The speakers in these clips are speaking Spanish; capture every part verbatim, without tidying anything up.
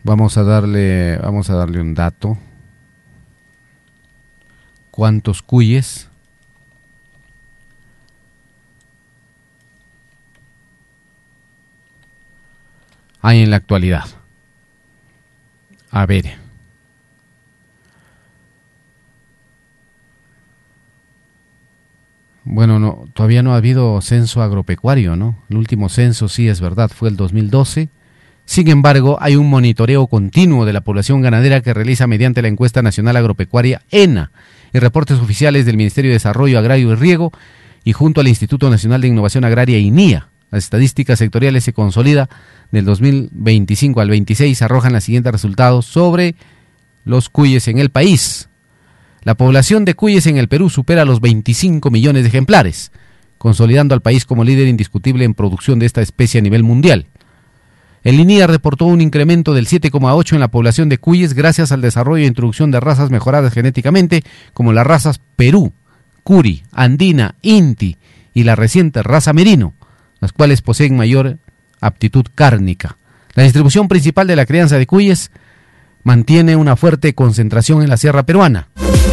Vamos a darle, vamos a darle un dato. ¿Cuántos cuyes hay en la actualidad? A ver. Bueno, no, todavía no ha habido censo agropecuario, ¿no? El último censo, sí, es verdad, fue el dos mil doce. Sin embargo, hay un monitoreo continuo de la población ganadera que realiza mediante la encuesta nacional agropecuaria ENA y reportes oficiales del Ministerio de Desarrollo Agrario y Riego y junto al Instituto Nacional de Innovación Agraria INIA. Las estadísticas sectoriales se consolida del dos mil veinticinco al veintiséis arrojan los siguientes resultados sobre los cuyes en el país. La población de cuyes en el Perú supera los veinticinco millones de ejemplares, consolidando al país como líder indiscutible en producción de esta especie a nivel mundial. El INIA reportó un incremento del siete coma ocho en la población de cuyes gracias al desarrollo e introducción de razas mejoradas genéticamente como las razas Perú, Curi, Andina, Inti y la reciente raza Merino, las cuales poseen mayor aptitud cárnica. La distribución principal de la crianza de cuyes mantiene una fuerte concentración en la sierra peruana.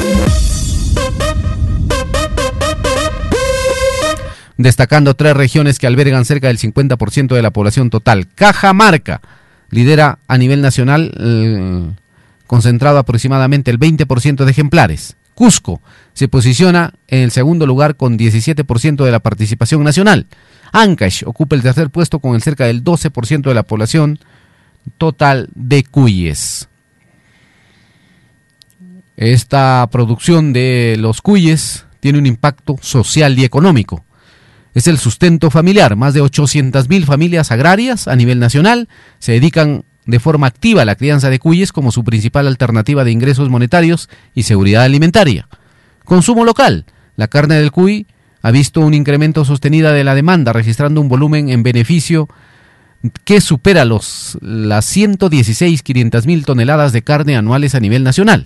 Destacando tres regiones que albergan cerca del cincuenta por ciento de la población total. Cajamarca lidera a nivel nacional, eh, concentrado aproximadamente el veinte por ciento de ejemplares. Cusco se posiciona en el segundo lugar con diecisiete por ciento de la participación nacional. Ancash ocupa el tercer puesto con el cerca del doce por ciento de la población total de cuyes. Esta producción de los cuyes tiene un impacto social y económico. Es el sustento familiar. Más de ochocientas mil familias agrarias a nivel nacional se dedican de forma activa a la crianza de cuyes como su principal alternativa de ingresos monetarios y seguridad alimentaria. Consumo local. La carne del cuy ha visto un incremento sostenido de la demanda, registrando un volumen en beneficio que supera los, las ciento dieciséis, quinientas mil toneladas de carne anuales a nivel nacional.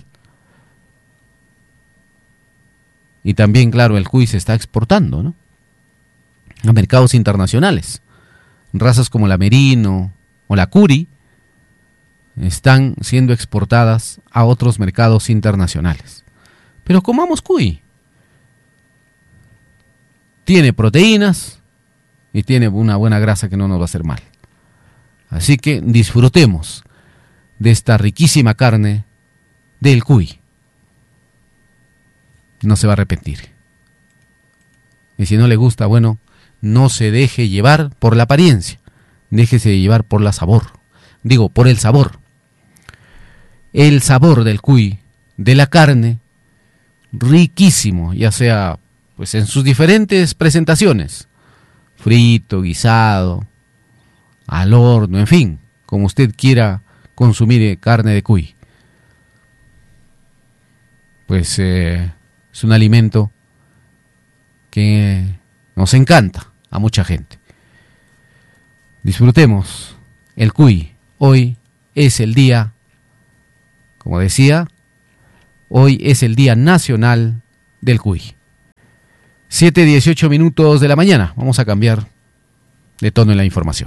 Y también, claro, el cuy se está exportando, ¿no?, a mercados internacionales. Razas como la Merino o la Curi están siendo exportadas a otros mercados internacionales. Pero comamos cuy. Tiene proteínas y tiene una buena grasa que no nos va a hacer mal. Así que disfrutemos de esta riquísima carne del cuy. No se va a arrepentir. Y si no le gusta, bueno, no se deje llevar por la apariencia, déjese llevar por la sabor, digo, por el sabor. El sabor del cuy, de la carne, riquísimo, ya sea pues en sus diferentes presentaciones, frito, guisado, al horno, en fin, como usted quiera consumir carne de cuy. Pues eh, es un alimento que nos encanta a mucha gente. Disfrutemos el cuy. Hoy es el día, como decía, hoy es el Día Nacional del Cuy. siete dieciocho minutos de la mañana. Vamos a cambiar de tono en la información.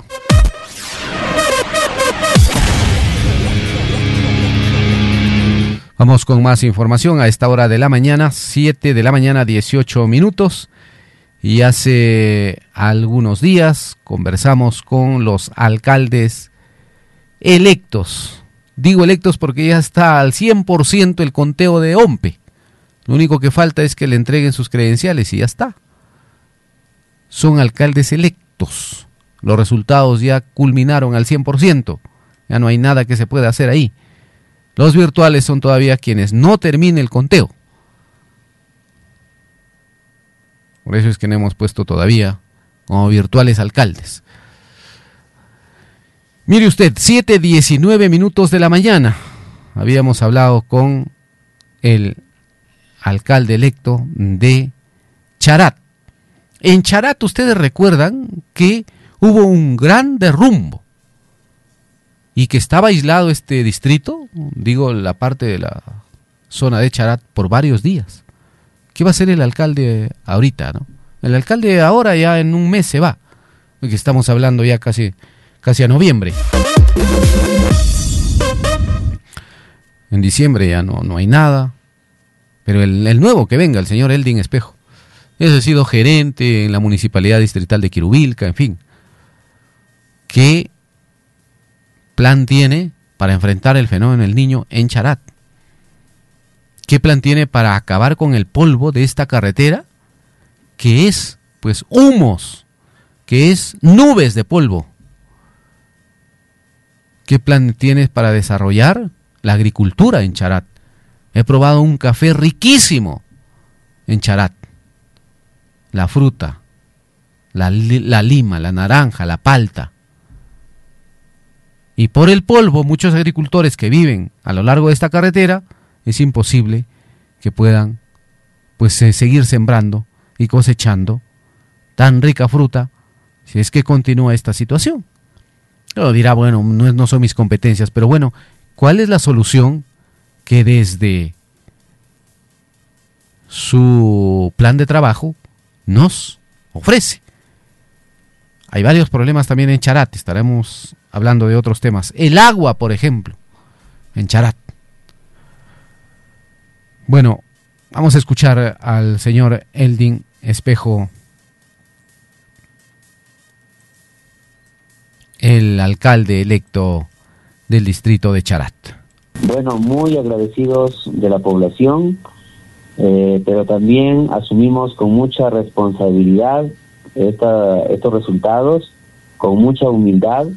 Vamos con más información a esta hora de la mañana, siete de la mañana, dieciocho minutos. Y hace algunos días conversamos con los alcaldes electos. Digo electos porque ya está al cien por ciento el conteo de OMPE. Lo único que falta es que le entreguen sus credenciales y ya está. Son alcaldes electos. Los resultados ya culminaron al cien por ciento. Ya no hay nada que se pueda hacer ahí. Los virtuales son todavía quienes no termine el conteo. Por eso es que no hemos puesto todavía como virtuales alcaldes. Mire usted, siete diecinueve minutos de la mañana. Habíamos hablado con el alcalde electo de Charat. En Charat ustedes recuerdan que hubo un gran derrumbo y que estaba aislado este distrito, digo la parte de la zona de Charat, por varios días. ¿Qué va a hacer el alcalde ahorita, no? El alcalde ahora ya en un mes se va, porque estamos hablando ya casi, casi a noviembre. En diciembre ya no, no hay nada. Pero el, el nuevo que venga, el señor Eldin Espejo. Ese ha sido gerente en la Municipalidad Distrital de Quirubilca, en fin. ¿Qué plan tiene para enfrentar el fenómeno del Niño en Charat? ¿Qué plan tiene para acabar con el polvo de esta carretera? Que es, pues, humos, que es nubes de polvo. ¿Qué plan tienes para desarrollar la agricultura en Charat? He probado un café riquísimo en Charat. La fruta, la, la lima, la naranja, la palta. Y por el polvo, muchos agricultores que viven a lo largo de esta carretera, es imposible que puedan pues eh, seguir sembrando y cosechando tan rica fruta si es que continúa esta situación. Pero dirá, bueno, no, no son mis competencias, pero bueno, ¿cuál es la solución que desde su plan de trabajo nos ofrece? Hay varios problemas también en Charat, estaremos hablando de otros temas. El agua, por ejemplo, en Charat. Bueno, vamos a escuchar al señor Eldin Espejo, el alcalde electo del distrito de Charat. Bueno, muy agradecidos de la población, eh, pero también asumimos con mucha responsabilidad esta, estos resultados, con mucha humildad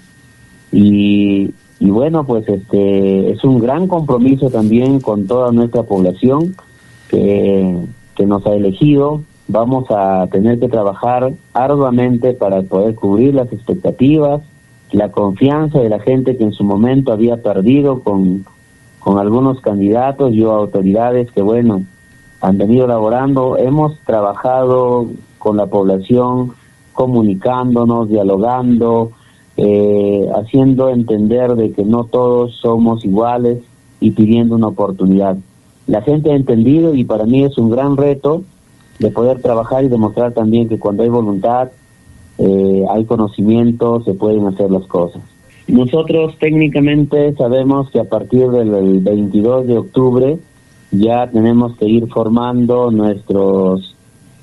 y, y bueno, pues este es un gran compromiso también con toda nuestra población que, que nos ha elegido. Vamos a tener que trabajar arduamente para poder cubrir las expectativas, la confianza de la gente que en su momento había perdido con, con algunos candidatos y autoridades que, bueno, han venido elaborando. Hemos trabajado con la población, comunicándonos, dialogando, eh, haciendo entender de que no todos somos iguales y pidiendo una oportunidad. La gente ha entendido y para mí es un gran reto de poder trabajar y demostrar también que cuando hay voluntad, Eh, hay conocimiento, se pueden hacer las cosas. Nosotros técnicamente sabemos que a partir del veintidós de octubre ya tenemos que ir formando nuestros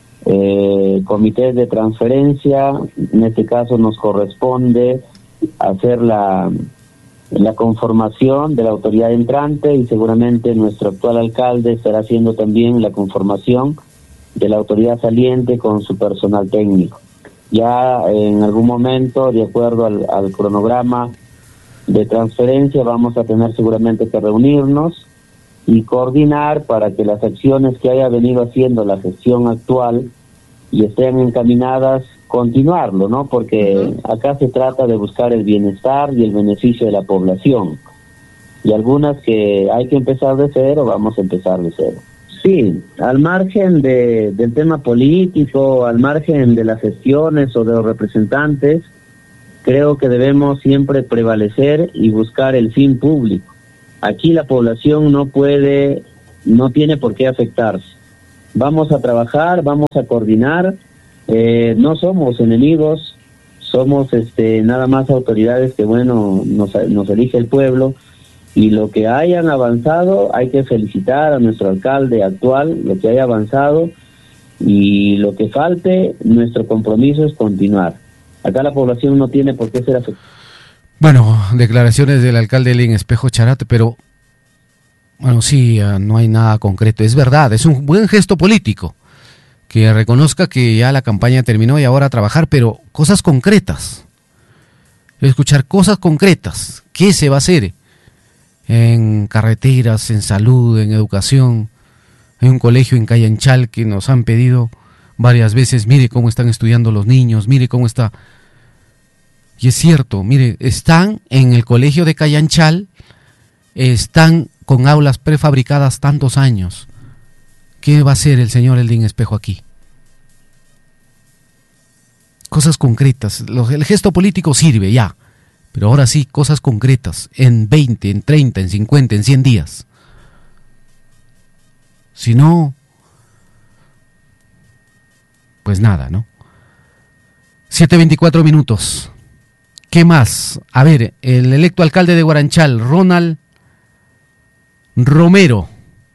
eh, comités de transferencia. En este caso nos corresponde hacer la, la conformación de la autoridad entrante y seguramente nuestro actual alcalde estará haciendo también la conformación de la autoridad saliente con su personal técnico. Ya en algún momento, de acuerdo al, al cronograma de transferencia, vamos a tener seguramente que reunirnos y coordinar para que las acciones que haya venido haciendo la gestión actual y estén encaminadas, continuarlo, ¿no? Porque uh-huh. acá se trata de buscar el bienestar y el beneficio de la población. Y algunas que hay que empezar de cero, vamos a empezar de cero. Sí, al margen de, del tema político, al margen de las gestiones o de los representantes, creo que debemos siempre prevalecer y buscar el fin público. Aquí la población no puede, no tiene por qué afectarse. Vamos a trabajar, vamos a coordinar, eh, no somos enemigos, somos este nada más autoridades que, bueno, nos, nos elige el pueblo. Y lo que hayan avanzado, hay que felicitar a nuestro alcalde actual, lo que haya avanzado, y lo que falte, nuestro compromiso es continuar. Acá la población no tiene por qué ser afectada. Bueno, declaraciones del alcalde Eldin Espejo Charat, pero, bueno, sí, no hay nada concreto. Es verdad, es un buen gesto político, que reconozca que ya la campaña terminó y ahora a trabajar, pero cosas concretas. Escuchar cosas concretas. ¿Qué se va a hacer? En carreteras, en salud, en educación. Hay un colegio en Cayanchal que nos han pedido varias veces, mire cómo están estudiando los niños, mire cómo está. Y es cierto, mire, están en el colegio de Cayanchal, están con aulas prefabricadas tantos años. ¿Qué va a hacer el señor Eldin Espejo aquí? Cosas concretas. El gesto político sirve ya. Pero ahora sí, cosas concretas, en veinte, en treinta, en cincuenta, en cien días. Si no, pues nada, ¿no? siete veinticuatro minutos. ¿Qué más? A ver, el electo alcalde de Guaranchal, Ronald Romero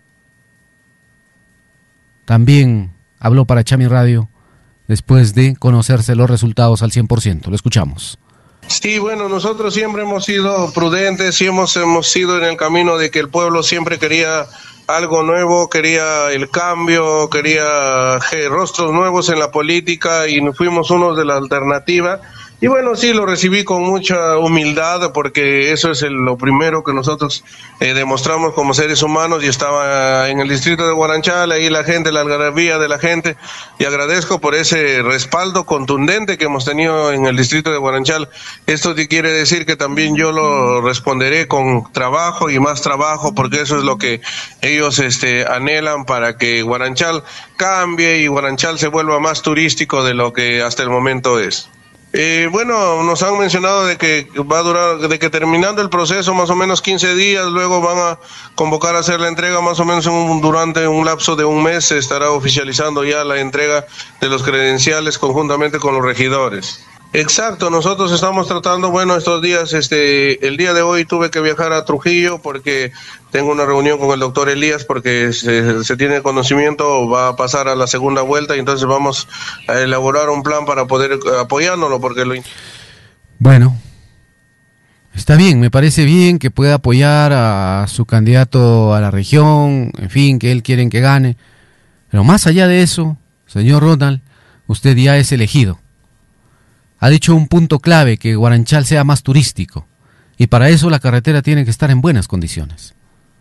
también habló para Chami Radio después de conocerse los resultados al cien por ciento. Lo escuchamos. Sí, bueno, nosotros siempre hemos sido prudentes y hemos, hemos sido en el camino de que el pueblo siempre quería algo nuevo, quería el cambio, quería eh, rostros nuevos en la política y fuimos unos de la alternativa. Y bueno, sí, lo recibí con mucha humildad porque eso es el, lo primero que nosotros eh, demostramos como seres humanos. Y estaba en el distrito de Guaranchal, ahí la gente, la algarabía de la gente, y agradezco por ese respaldo contundente que hemos tenido en el distrito de Guaranchal. Esto quiere decir que también yo lo responderé con trabajo y más trabajo, porque eso es lo que ellos este, anhelan para que Guaranchal cambie y Guaranchal se vuelva más turístico de lo que hasta el momento es. Eh, bueno, nos han mencionado de que va a durar, de que terminando el proceso más o menos quince días, luego van a convocar a hacer la entrega más o menos en un, durante un lapso de un mes se estará oficializando ya la entrega de los credenciales conjuntamente con los regidores. Exacto, nosotros estamos tratando, bueno, estos días, este, el día de hoy tuve que viajar a Trujillo porque tengo una reunión con el doctor Elías porque se, se tiene conocimiento, va a pasar a la segunda vuelta y entonces vamos a elaborar un plan para poder apoyándolo porque lo... Bueno, está bien, me parece bien que pueda apoyar a su candidato a la región, en fin, que él quiere que gane, pero más allá de eso, señor Ronald, usted ya es elegido. Ha dicho un punto clave, que Guaranchal sea más turístico, y para eso la carretera tiene que estar en buenas condiciones.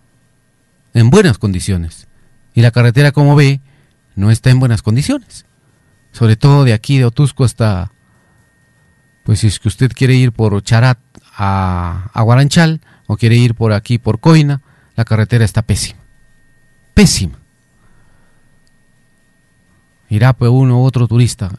En buenas condiciones. Y la carretera, como ve, no está en buenas condiciones. Sobre todo de aquí de Otusco hasta, pues si es que usted quiere ir por Charat a, a Guaranchal, o quiere ir por aquí por Coina, la carretera está pésima. Pésima. Irá pues uno u otro turista.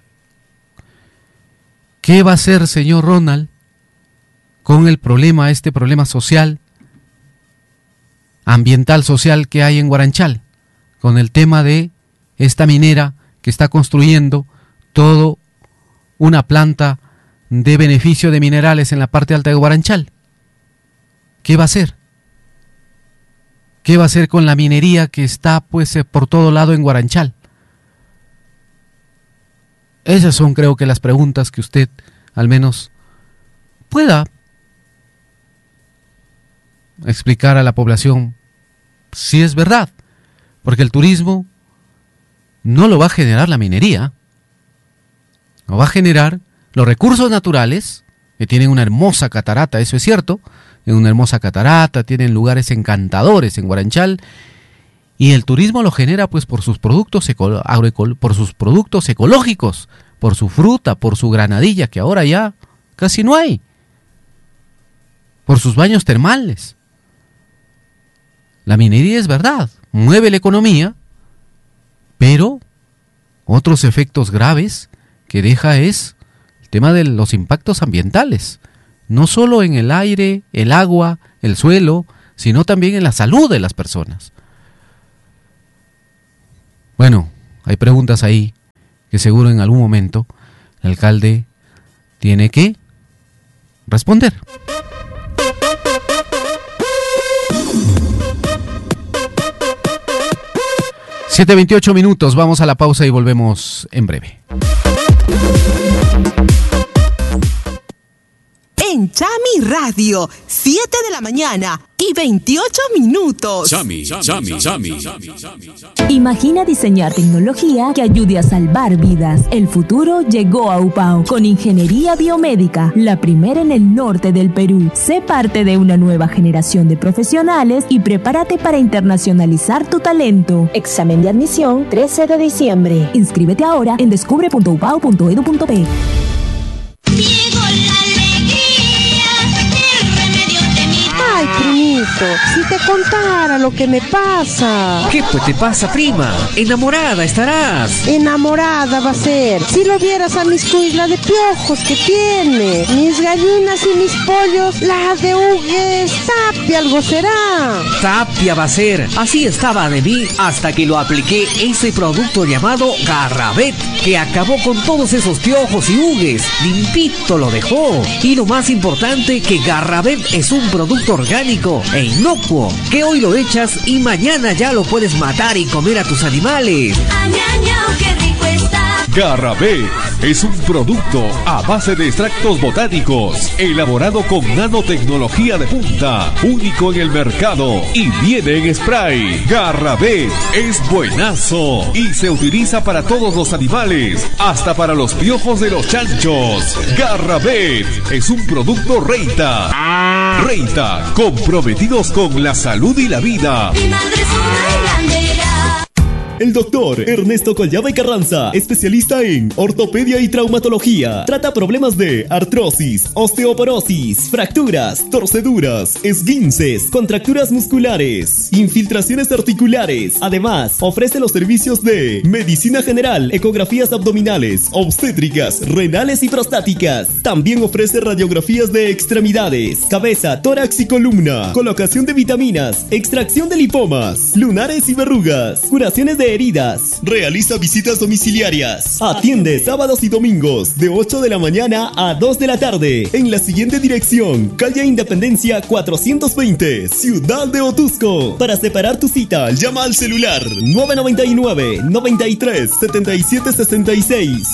¿Qué va a hacer, señor Ronald, con el problema, este problema social, ambiental social que hay en Guaranchal? Con el tema de esta minera que está construyendo todo una planta de beneficio de minerales en la parte alta de Guaranchal. ¿Qué va a hacer? ¿Qué va a hacer con la minería que está pues por todo lado en Guaranchal? Esas son, creo que, las preguntas que usted, al menos, pueda explicar a la población si es verdad. Porque el turismo no lo va a generar la minería. Lo va a generar los recursos naturales, que tienen una hermosa catarata, eso es cierto, una hermosa catarata, tienen lugares encantadores en Guaranchal. Y el turismo lo genera pues por sus productos eco- agroecol- por sus productos ecológicos, por su fruta, por su granadilla, que ahora ya casi no hay, por sus baños termales. La minería es verdad, mueve la economía, pero otros efectos graves que deja es el tema de los impactos ambientales, no solo en el aire, el agua, el suelo, sino también en la salud de las personas. Bueno, hay preguntas ahí que seguro en algún momento el alcalde tiene que responder. siete veintiocho minutos, vamos a la pausa y volvemos en breve. En Chami Radio, siete de la mañana y veintiocho minutos. Chami, Chami, Chami. Imagina diseñar tecnología que ayude a salvar vidas. El futuro llegó a Upao con ingeniería biomédica, la primera en el norte del Perú. Sé parte de una nueva generación de profesionales y prepárate para internacionalizar tu talento. Examen de admisión trece de diciembre. Inscríbete ahora en descubre punto upao punto edu punto pe. Ay, primito, si te contara lo que me pasa. ¿Qué pues te pasa, prima? Enamorada estarás. Enamorada va a ser. Si lo vieras a mis cuislas de piojos que tiene. Mis gallinas y mis pollos, la de Hugues, Tapia algo será. Tapia va a ser. Así estaba de mí hasta que lo apliqué ese producto llamado Garrabet, que acabó con todos esos piojos y hugues. Limpito lo dejó. Y lo más importante, que Garrabet es un producto orgánico e inocuo, que hoy lo echas y mañana ya lo puedes matar y comer a tus animales. Añañao, qué rico está. Garrabet es un producto a base de extractos botánicos, elaborado con nanotecnología de punta, único en el mercado y viene en spray. Garrabet es buenazo y se utiliza para todos los animales, hasta para los piojos de los chanchos. Garrabet es un producto Reita. Reita, comprometidos con la salud y la vida. Mi madre es una hilandera. El doctor Ernesto Collada Carranza, especialista en ortopedia y traumatología. Trata problemas de artrosis, osteoporosis, fracturas, torceduras, esguinces, contracturas musculares, infiltraciones articulares. Además, ofrece los servicios de medicina general, ecografías abdominales, obstétricas, renales y prostáticas. También ofrece radiografías de extremidades, cabeza, tórax y columna, colocación de vitaminas, extracción de lipomas, lunares y verrugas, curaciones de heridas. Realiza visitas domiciliarias. Atiende sábados y domingos de ocho de la mañana a dos de la tarde en la siguiente dirección: calle Independencia cuatrocientos veinte, Ciudad de Otuzco. Para separar tu cita, llama al celular nueve nueve nueve, noventa y tres, setenta y siete sesenta y seis.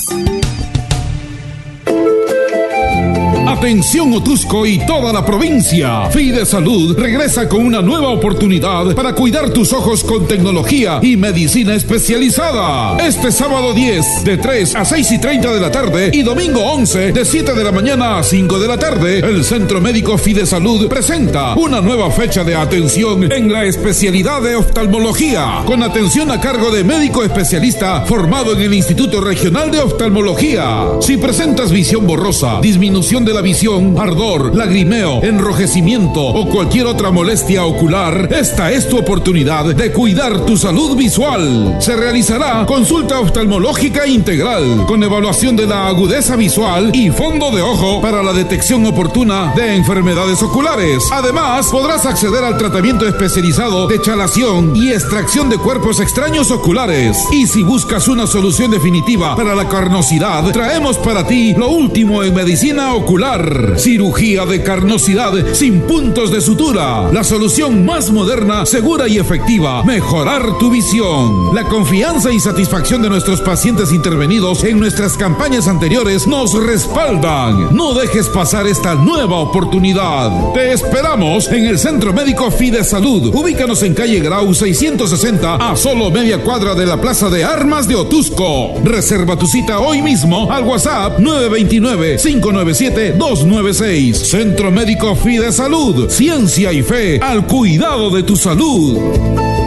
Atención Otuzco y toda la provincia. Fidesalud regresa con una nueva oportunidad para cuidar tus ojos con tecnología y medicina especializada. Este sábado diez de tres a seis y treinta de la tarde y domingo once de siete de la mañana a cinco de la tarde, el Centro Médico Fidesalud presenta una nueva fecha de atención en la especialidad de oftalmología, con atención a cargo de médico especialista formado en el Instituto Regional de Oftalmología. Si presentas visión borrosa, disminución de la visión, ardor, lagrimeo, enrojecimiento o cualquier otra molestia ocular, esta es tu oportunidad de cuidar tu salud visual. Se realizará consulta oftalmológica integral con evaluación de la agudeza visual y fondo de ojo para la detección oportuna de enfermedades oculares. Además, podrás acceder al tratamiento especializado de chalación y extracción de cuerpos extraños oculares. Y si buscas una solución definitiva para la carnosidad, traemos para ti lo último en medicina ocular. Cirugía de carnosidad sin puntos de sutura. La solución más moderna, segura y efectiva. Mejorar tu visión. La confianza y satisfacción de nuestros pacientes intervenidos en nuestras campañas anteriores nos respaldan. No dejes pasar esta nueva oportunidad. Te esperamos en el Centro Médico Fidesalud. Ubícanos en calle Grau seiscientos sesenta, a solo media cuadra de la Plaza de Armas de Otuzco. Reserva tu cita hoy mismo al WhatsApp nueve dos nueve, cinco nueve siete, dos nueve seis. Centro Médico Fidesalud. Ciencia y fe al cuidado de tu salud.